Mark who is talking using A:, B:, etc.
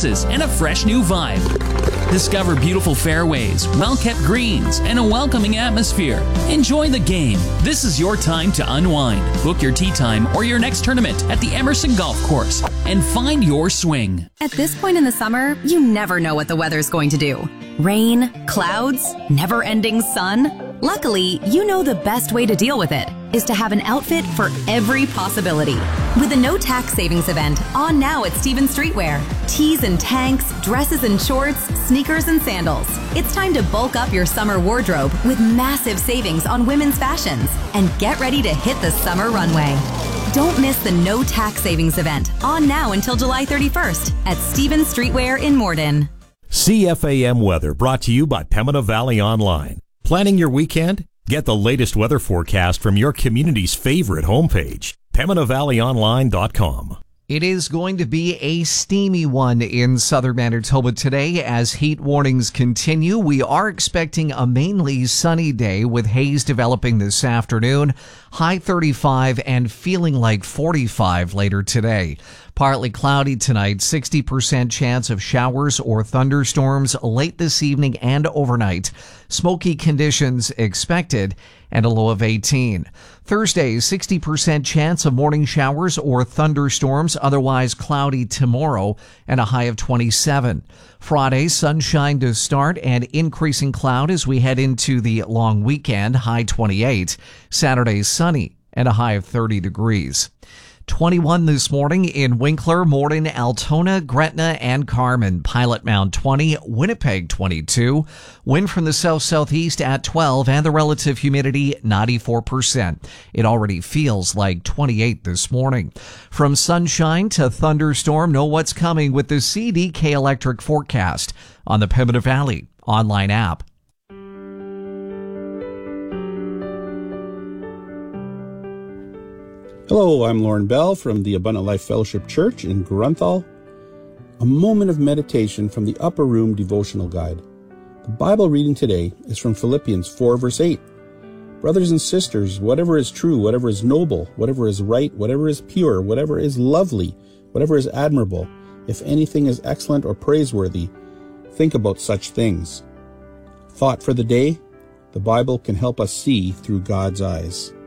A: faces and a fresh new vibe. Discover beautiful fairways, well-kept greens, and a welcoming atmosphere. Enjoy the game. This is your time to unwind. Book your tee time or your next tournament at the Emerson Golf Course and find your swing.
B: At this point in the summer, you never know what the weather's going to do. Rain, clouds, never-ending sun. Luckily, you know the best way to deal with it is to have an outfit for every possibility. With the No Tax Savings event on now at Stevens Streetwear. Tees and tanks, dresses and shorts, sneakers and sandals. It's time to bulk up your summer wardrobe with massive savings on women's fashions and get ready to hit the summer runway. Don't miss the No Tax Savings event on now until July 31st at Stevens Streetwear in Morden.
C: CFAM weather brought to you by Pembina Valley Online. Planning your weekend? Get the latest weather forecast from your community's favorite homepage, PembinaValleyOnline.com.
D: It is going to be a steamy one in southern Manitoba today as heat warnings continue. We are expecting a mainly sunny day with haze developing this afternoon, high 35 and feeling like 45 later today. Partly cloudy tonight, 60% chance of showers or thunderstorms late this evening and overnight. Smoky conditions expected and a low of 18. Thursday, 60% chance of morning showers or thunderstorms, otherwise cloudy tomorrow and a high of 27. Friday, sunshine to start and increasing cloud as we head into the long weekend, high 28. Saturday, sunny and a high of 30 degrees. 21 this morning in Winkler, Morden, Altona, Gretna, and Carman. Pilot Mound 20, Winnipeg 22. Wind from the south-southeast at 12 and the relative humidity 94%. It already feels like 28 this morning. From sunshine to thunderstorm, know what's coming with the CDK Electric forecast on the Pembina Valley online app.
E: Hello, I'm Lauren Bell from the Abundant Life Fellowship Church in Grunthal. A moment of meditation from the Upper Room Devotional Guide. The Bible reading today is from Philippians 4, verse 8. Brothers and sisters, whatever is true, whatever is noble, whatever is right, whatever is pure, whatever is lovely, whatever is admirable, if anything is excellent or praiseworthy, think about such things. Thought for the day: the Bible can help us see through God's eyes.